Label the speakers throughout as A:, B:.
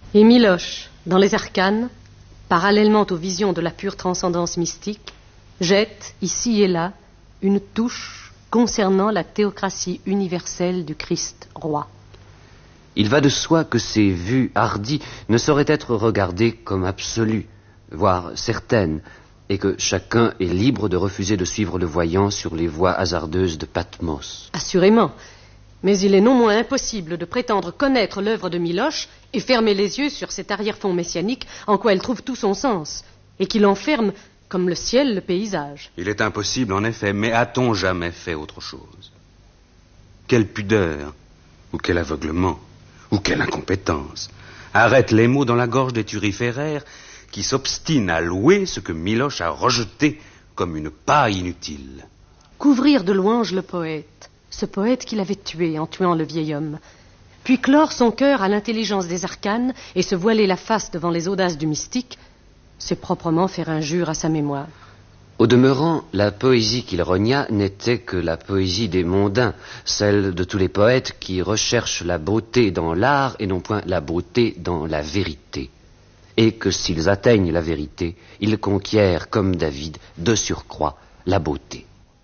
A: Et Miloche, dans les arcanes, parallèlement aux visions de la pure transcendance mystique, jette, ici et là, une touche concernant la théocratie universelle du Christ roi.
B: Il va de soi que ces vues hardies ne sauraient être regardées comme absolues, voire certaines, et que chacun est libre de refuser de suivre le voyant sur les voies hasardeuses de Patmos.
A: Assurément. Mais il est non moins impossible de prétendre connaître l'œuvre de Miloche et fermer les yeux sur cet arrière-fond messianique en quoi elle trouve tout son sens, et qui l'enferme comme le ciel le paysage.
C: Il est impossible, en effet, mais a-t-on jamais fait autre chose? Quelle pudeur, ou quel aveuglement, ou quelle incompétence arrête les mots dans la gorge des turiféraires qui s'obstinent à louer ce que Miloche a rejeté comme une paille inutile.
A: Couvrir de louanges le poète, ce poète qu'il avait tué en tuant le vieil homme, puis clore son cœur à l'intelligence des arcanes et se voiler la face devant les audaces du mystique, c'est proprement faire injure à sa mémoire.
B: Au demeurant, la poésie qu'il renia n'était que la poésie des mondains, celle de tous les poètes qui recherchent la beauté dans l'art et non point la beauté dans la vérité. Et que s'ils atteignent la vérité, ils conquièrent, comme David, de surcroît, la beauté.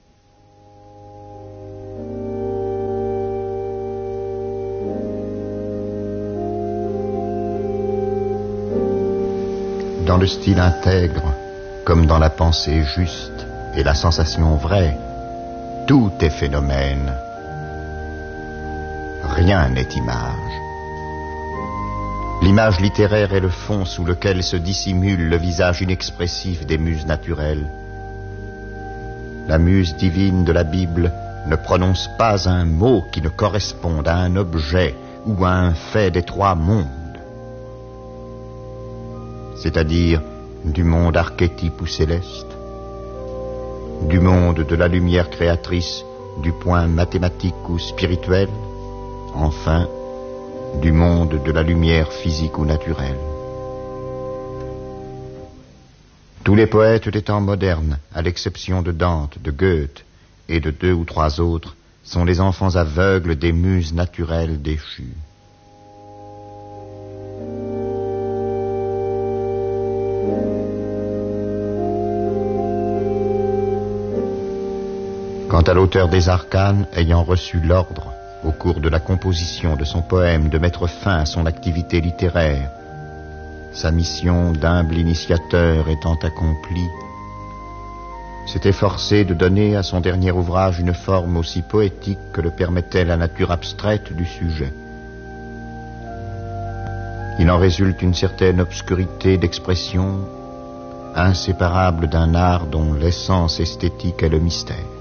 D: Dans le style intègre, comme dans la pensée juste et la sensation vraie, tout est phénomène. Rien n'est image. L'image littéraire est le fond sous lequel se dissimule le visage inexpressif des muses naturelles. La muse divine de la Bible ne prononce pas un mot qui ne corresponde à un objet ou à un fait des trois mondes, c'est-à-dire du monde archétype ou céleste, du monde de la lumière créatrice, du point mathématique ou spirituel, enfin, du monde de la lumière physique ou naturelle. Tous les poètes des temps modernes, à l'exception de Dante, de Goethe et de 2 ou 3 autres, sont les enfants aveugles des muses naturelles déchues. Quant à l'auteur des arcanes, ayant reçu l'ordre, au cours de la composition de son poème, de mettre fin à son activité littéraire, sa mission d'humble initiateur étant accomplie, s'est efforcé de donner à son dernier ouvrage une forme aussi poétique que le permettait la nature abstraite du sujet. Il en résulte une certaine obscurité d'expression, inséparable d'un art dont l'essence esthétique est le mystère.